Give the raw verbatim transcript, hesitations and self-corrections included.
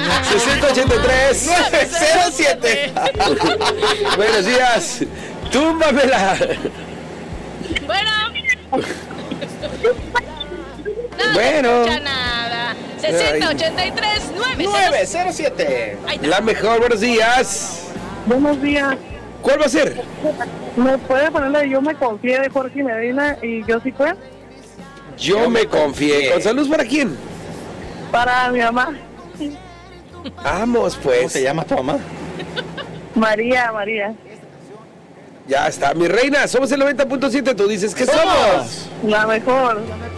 sesenta ochenta y tres nueve cero siete. Buenos días. Túmbamela. Bueno. No, Bueno. no escucha nada. sesenta ochenta y tres nueve cero siete. La mejor, buenos días. Buenos días. ¿Cuál va a ser? ¿Me puede ponerle Yo me confié de Jorge Medina y Yo sí fue? Yo me confié. ¿Con salud para quién? Para mi mamá. Vamos, pues. ¿Cómo se llama tu mamá? María, María. Ya está, mi reina. Somos el noventa punto siete. Tú dices que somos. La mejor.